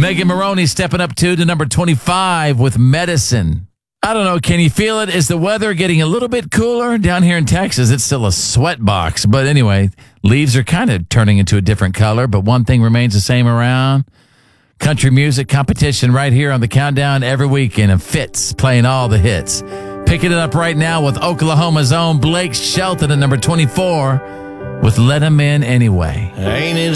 Megan Maroney stepping up to number 25 with Medicine. I don't know. Can you feel it? Is the weather getting a little bit cooler? Down here in Texas, it's still a sweat box. But anyway, leaves are kind of turning into a different color, but one thing remains the same around. Country music competition right here on the Countdown every weekend, and Fitz playing all the hits. Picking it up right now with Oklahoma's own Blake Shelton at number 24 with Let 'Em In Anyway. Ain't it